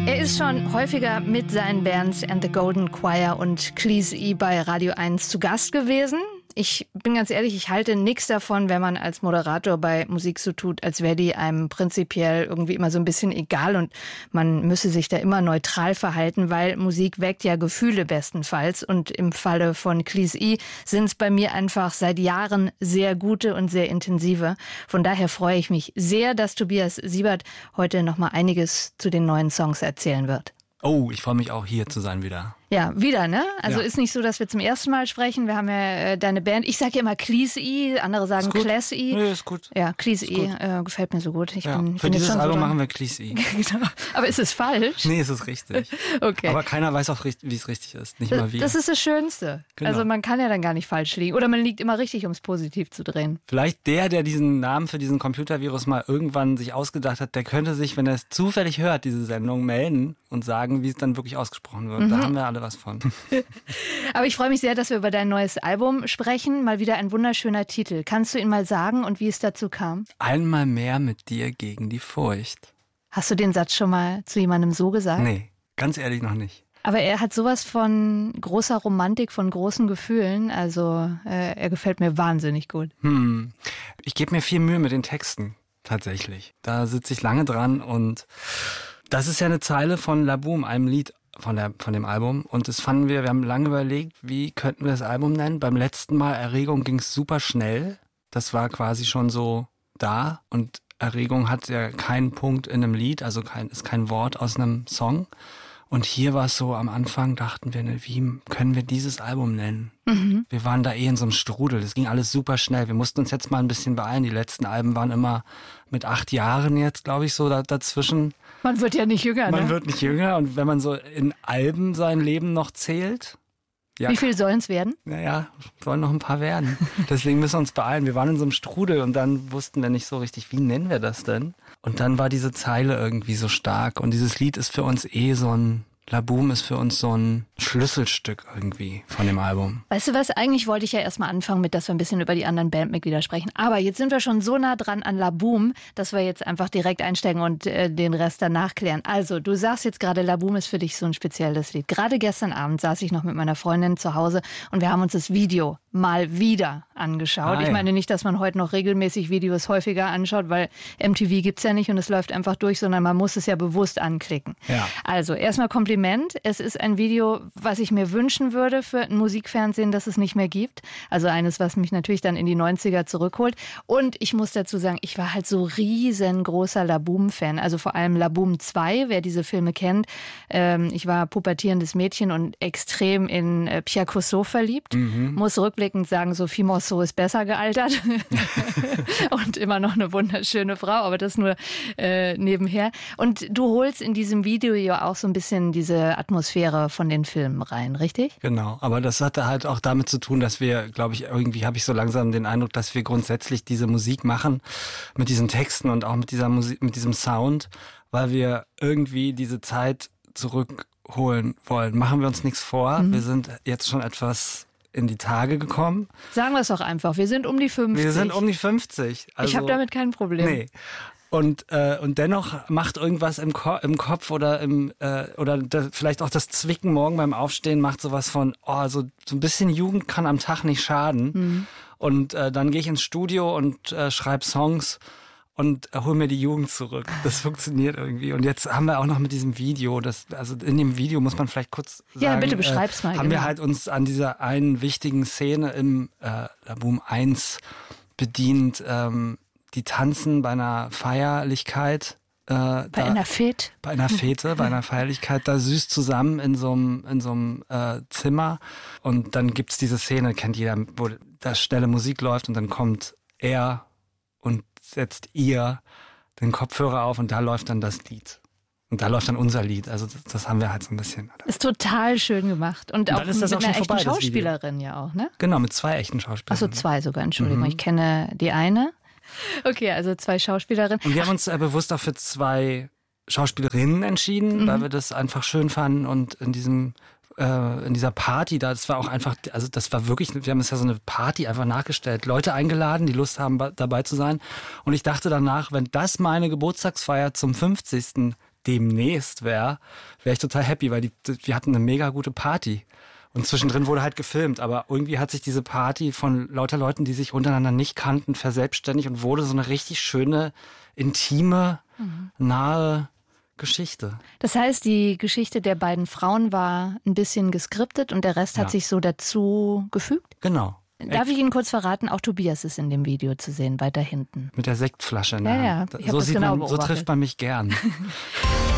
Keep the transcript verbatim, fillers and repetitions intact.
Er ist schon häufiger mit seinen Bands and the Golden Choir und Cleese E bei Radio eins zu Gast gewesen. Ich bin ganz ehrlich, ich halte nichts davon, wenn man als Moderator bei Musik so tut, als wäre die einem prinzipiell irgendwie immer so ein bisschen egal und man müsse sich da immer neutral verhalten, weil Musik weckt ja Gefühle bestenfalls und im Falle von Cleese E sind es bei mir einfach seit Jahren sehr gute und sehr intensive. Von daher freue ich mich sehr, dass Tobias Siebert heute noch mal einiges zu den neuen Songs erzählen wird. Oh, ich freue mich auch, hier zu sein wieder. Ja, wieder, ne? Also ja. Ist nicht so, dass wir zum ersten Mal sprechen. Wir haben ja äh, deine Band. Ich sage ja immer Cleese E, andere sagen Cleese E. Nee, ist gut. Ja, Cleese E äh, gefällt mir so gut. Ich ja. bin, Für bin dieses schon Album so machen wir Cleese E. Genau. Aber ist es falsch? Nee, es ist richtig. Okay. Aber keiner weiß auch, wie es richtig ist. Nicht mal wir. Das ist das Schönste. Genau. Also man kann ja dann gar nicht falsch liegen. Oder man liegt immer richtig, um es positiv zu drehen. Vielleicht der, der diesen Namen für diesen Computervirus mal irgendwann sich ausgedacht hat, der könnte sich, wenn er es zufällig hört, diese Sendung melden und sagen, wie es dann wirklich ausgesprochen wird. Mhm. Da haben wir alle was von. Aber ich freue mich sehr, dass wir über dein neues Album sprechen. Mal wieder ein wunderschöner Titel. Kannst du ihn mal sagen und wie es dazu kam? Einmal mehr mit dir gegen die Furcht. Hast du den Satz schon mal zu jemandem so gesagt? Nee, ganz ehrlich noch nicht. Aber er hat sowas von großer Romantik, von großen Gefühlen. Also äh, er gefällt mir wahnsinnig gut. Hm. Ich gebe mir viel Mühe mit den Texten, tatsächlich. Da sitze ich lange dran und das ist ja eine Zeile von La Boom, einem Lied von der von dem Album. Und das fanden wir, wir haben lange überlegt, wie könnten wir das Album nennen. Beim letzten Mal Erregung ging es super schnell. Das war quasi schon so da. Und Erregung hat ja keinen Punkt in einem Lied, also kein, ist kein Wort aus einem Song. Und hier war es so, am Anfang dachten wir, wie können wir dieses Album nennen? Mhm. Wir waren da eh in so einem Strudel, das ging alles super schnell. Wir mussten uns jetzt mal ein bisschen beeilen. Die letzten Alben waren immer mit acht Jahren jetzt, glaube ich, so da, dazwischen. Man wird ja nicht jünger, ne? Man wird nicht jünger und wenn man so in Alben sein Leben noch zählt. Ja, wie viel sollen es werden? Naja, sollen noch ein paar werden. Deswegen müssen wir uns beeilen. Wir waren in so einem Strudel und dann wussten wir nicht so richtig, wie nennen wir das denn? Und dann war diese Zeile irgendwie so stark und dieses Lied ist für uns eh so ein, La Boom ist für uns so ein Schlüsselstück irgendwie von dem Album. Weißt du was, eigentlich wollte ich ja erstmal anfangen mit, dass wir ein bisschen über die anderen Bandmitglieder sprechen. Aber jetzt sind wir schon so nah dran an La Boom, dass wir jetzt einfach direkt einsteigen und äh, den Rest danach klären. Also, du sagst jetzt gerade, La Boom ist für dich so ein spezielles Lied. Gerade gestern Abend saß ich noch mit meiner Freundin zu Hause und wir haben uns das Video mal wieder angeschaut. Ah, ich meine nicht, dass man heute noch regelmäßig Videos häufiger anschaut, weil M T V gibt's ja nicht und es läuft einfach durch, sondern man muss es ja bewusst anklicken. Ja. Also, erstmal Kompliment. Es ist ein Video, was ich mir wünschen würde für ein Musikfernsehen, das es nicht mehr gibt. Also eines, was mich natürlich dann in die neunziger zurückholt. Und ich muss dazu sagen, ich war halt so riesengroßer La Boom-Fan. Also vor allem La Boom zwei, wer diese Filme kennt. Ähm, ich war pubertierendes Mädchen und extrem in äh, Pierre Cossot verliebt. Mhm. Muss rückblickend sagen, Sophie Marceau ist besser gealtert. Und immer noch eine wunderschöne Frau, aber das nur äh, nebenher. Und du holst in diesem Video ja auch so ein bisschen diese Atmosphäre von den Filmen rein, richtig? Genau, aber das hatte halt auch damit zu tun, dass wir, glaube ich, irgendwie habe ich so langsam den Eindruck, dass wir grundsätzlich diese Musik machen mit diesen Texten und auch mit dieser Musik, mit diesem Sound, weil wir irgendwie diese Zeit zurückholen wollen. Machen wir uns nichts vor. Mhm. Wir sind jetzt schon etwas in die Tage gekommen. Sagen wir es doch einfach, wir sind um die fünfzig. Wir sind um die fünfzig. Also, ich habe damit kein Problem. Nee. Und äh, und dennoch macht irgendwas im, Ko- im Kopf oder im äh, oder das, vielleicht auch das Zwicken morgen beim Aufstehen macht sowas von, oh, so, so ein bisschen Jugend kann am Tag nicht schaden. Mhm. Und äh, dann gehe ich ins Studio und äh, schreibe Songs und äh, hol mir die Jugend zurück. Das funktioniert irgendwie. Und jetzt haben wir auch noch mit diesem Video, das, also in dem Video muss man vielleicht kurz sagen, ja, bitte beschreib's mal. Äh, haben genau. wir halt uns an dieser einen wichtigen Szene im äh, La Boom eins bedient. Ähm, Die tanzen bei einer Feierlichkeit. Äh, bei da, einer Fete. Bei einer Fete, bei einer Feierlichkeit, da süß zusammen in so einem in so einem äh, Zimmer. Und dann gibt's diese Szene, kennt jeder, wo da schnelle Musik läuft und dann kommt er und setzt ihr den Kopfhörer auf und da läuft dann das Lied. Und da läuft dann unser Lied. Also das, das haben wir halt so ein bisschen. Ist total schön gemacht. Und, und auch mit auch einer echten vorbei, Schauspielerin ja auch, ne? Genau, mit zwei echten Schauspielerinnen. Achso, zwei sogar, Entschuldigung. Mhm. Ich kenne die eine. Okay, also zwei Schauspielerinnen. Und wir haben uns äh, bewusst auch für zwei Schauspielerinnen entschieden, mhm. weil wir das einfach schön fanden und in diesem äh, in dieser Party da, das war auch einfach, also das war wirklich, wir haben es ja so eine Party einfach nachgestellt, Leute eingeladen, die Lust haben ba- dabei zu sein und ich dachte danach, wenn das meine Geburtstagsfeier zum fünfzigsten demnächst wäre, wäre ich total happy, weil die, wir hatten eine mega gute Party. Und zwischendrin wurde halt gefilmt, aber irgendwie hat sich diese Party von lauter Leuten, die sich untereinander nicht kannten, verselbstständigt und wurde so eine richtig schöne, intime, mhm. nahe Geschichte. Das heißt, die Geschichte der beiden Frauen war ein bisschen geskriptet und der Rest Ja. hat sich so dazu gefügt? Genau. Darf ich Ihnen kurz verraten, auch Tobias ist in dem Video zu sehen, weiter hinten. Mit der Sektflasche in der Ja, ja, Hand. ich hab So, das sieht genau man, so beobachtet. trifft man mich gern.